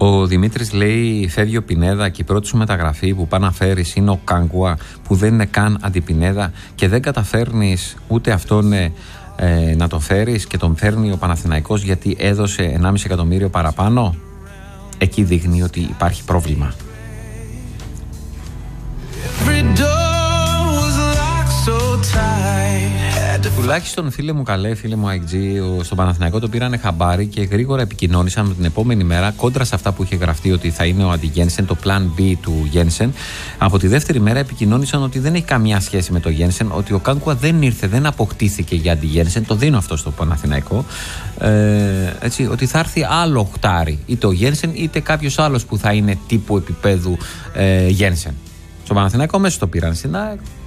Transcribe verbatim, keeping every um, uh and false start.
Ο Δημήτρης λέει: φεύγει ο Πινέδα και η πρώτη σου μεταγραφή που πάει να φέρεις είναι ο Κάγκουα, που δεν είναι καν αντιπινέδα, και δεν καταφέρνεις ούτε αυτόν ε, ε, να τον φέρεις, και τον φέρνει ο Παναθηναϊκός γιατί έδωσε ενάμιση εκατομμύριο παραπάνω. Εκεί δείχνει ότι υπάρχει πρόβλημα. Τουλάχιστον, φίλε μου καλέ, φίλε μου άι τζι, στον Παναθηναϊκό το πήρανε χαμπάρι και γρήγορα επικοινώνησαν με την επόμενη μέρα, κόντρα σε αυτά που είχε γραφτεί ότι θα είναι ο αντι-Γένσεν, το plan B του Γένσεν. Από τη δεύτερη μέρα επικοινώνησαν ότι δεν έχει καμία σχέση με το Γένσεν, ότι ο Κάνκουα δεν ήρθε, δεν αποκτήθηκε για αντι-Γένσεν, το δίνω αυτό στο Παναθηναϊκό. Ε, έτσι, ότι θα έρθει άλλο οχτάρι, είτε ο Γένσεν είτε κάποιος άλλος που θα είναι τύπου επίπεδου ε, Γένσεν. Στο Παναθηναϊκό μέσα το πήραν στην ΑΕΚ.